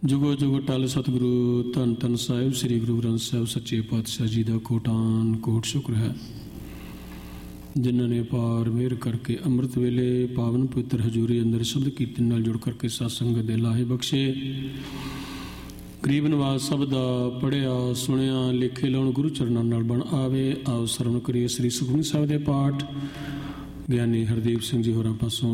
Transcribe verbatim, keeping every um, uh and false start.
ਜੁਗੋ ਜੁਗ ਟਲ ਸਤਿਗੁਰੂ ਧੰਨ ਧੰਨ ਸਾਹਿਬ ਸ੍ਰੀ ਗੁਰੂ ਗ੍ਰੰਥ ਸਾਹਿਬ ਸੱਚੇ ਪਾਤਸ਼ਾਹ ਜੀ ਦਾ ਕੋਟਾਨ ਕੋਟ ਸ਼ੁਕਰ ਹੈ, ਜਿਨ੍ਹਾਂ ਨੇ ਅਪਾਰ ਮਿਹਰ ਕਰਕੇ ਅੰਮ੍ਰਿਤ ਵੇਲੇ ਪਾਵਨ ਪਵਿੱਤਰ ਹਜ਼ੂਰੀ ਅੰਦਰ ਸ਼ਬਦ ਕੀਰਤਨ ਨਾਲ ਜੁੜ ਕਰਕੇ ਸਤ ਸੰਗਤ ਦੇ ਲਾਹੇ ਬਖਸ਼ੇ। ਗਰੀਬ ਨਵਾਜ਼ ਸਭ ਦਾ ਪੜ੍ਹਿਆ ਸੁਣਿਆ ਲੇਖੇ ਲਾਉਣ ਗੁਰੂ ਚਰਨਾਂ ਨਾਲ ਬਣ ਆਵੇ। ਆਓ ਸਰਵਣ ਕਰੀਏ ਸ੍ਰੀ ਸੁਖਮਨੀ ਸਾਹਿਬ ਦੇ ਪਾਠ। ਗਿਆਨੀ ਹਰਦੀਪ ਸਿੰਘ ਜੀ ਹੋਰਾਂ ਪਾਸੋਂ